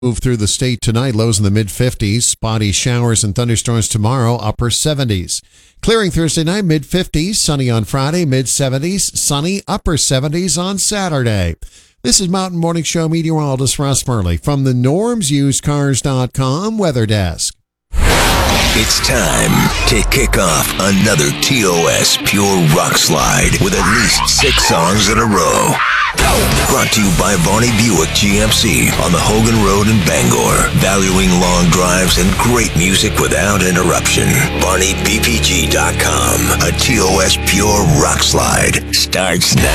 Move through the state tonight, lows in the mid-50s. Spotty showers and thunderstorms tomorrow, upper 70s. Clearing Thursday night, mid-50s. Sunny on Friday, mid-70s. Sunny, upper 70s on Saturday. This is Mountain Morning Show meteorologist Russ Murley from the NormsUsedCars.com Weather Desk. It's time to kick off another TOS Pure Rock Slide with at least 6 songs in a row. Brought to you by Varney Buick GMC on the Hogan Road in Bangor. Valuing long drives and great music without interruption. VarneyBPG.com. A TOS Pure Rock Slide starts now.